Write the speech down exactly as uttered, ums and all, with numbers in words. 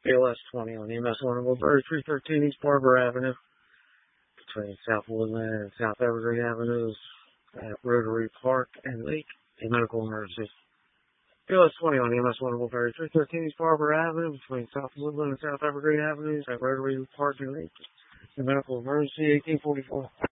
B L S twenty on E M S one Woodbury, three thirteen East Barber Avenue, between South Woodland and South Evergreen Avenues at Rotary Park and Lake, a medical emergency. B L S twenty on E M S one Woodbury, three thirteen East Barber Avenue, between South Woodland and South Evergreen Avenues at Rotary Park and Lake, a medical emergency, eighteen forty-four.